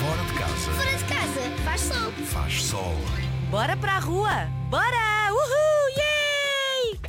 Fora de casa. Fora de casa, faz sol. Faz sol. Bora para a rua! Bora! Uhul! Yay!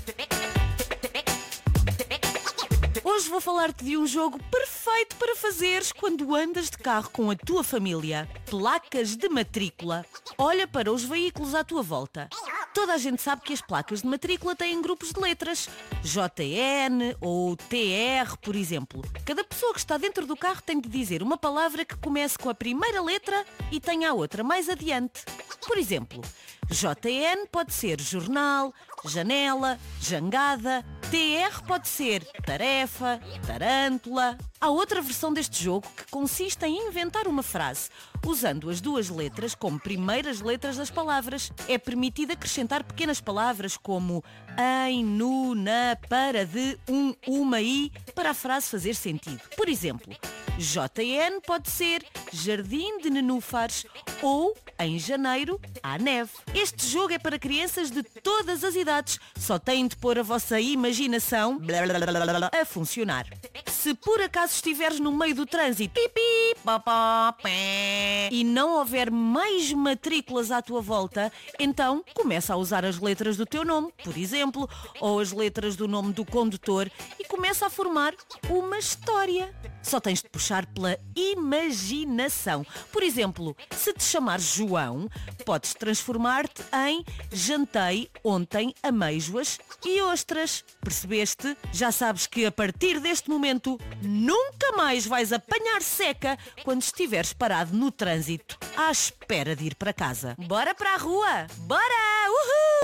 Hoje vou falar-te de um jogo perfeito para fazeres quando andas de carro com a tua família. Placas de matrícula. Olha para os veículos à tua volta. Toda a gente sabe que as placas de matrícula têm grupos de letras. JN ou TR, por exemplo. Cada pessoa que está dentro do carro tem de dizer uma palavra que comece com a primeira letra e tenha a outra mais adiante. Por exemplo, JN pode ser jornal, janela, jangada. TR pode ser tarefa, tarântula. Há outra versão deste jogo que consiste em inventar uma frase, usando as duas letras como primeiras letras das palavras. É permitido acrescentar pequenas palavras como em, no, na, para, de, uma e, para a frase fazer sentido. Por exemplo, JN pode ser jardim de nenúfares ou em janeiro há neve. Este jogo é para crianças de todas as idades. Só têm de pôr a vossa imaginação a funcionar. Se por acaso estiveres no meio do trânsito e não houver mais matrículas à tua volta, então começa a usar as letras do teu nome, por exemplo, ou as letras do nome do condutor e começa a formar uma história. Só tens de puxar pela imaginação. Por exemplo, se te chamares João, podes transformar-te em jantei ontem amêijoas e ostras. Percebeste? Já sabes que a partir deste momento nunca mais vais apanhar seca quando estiveres parado no trânsito à espera de ir para casa. Bora para a rua! Bora! Uhul!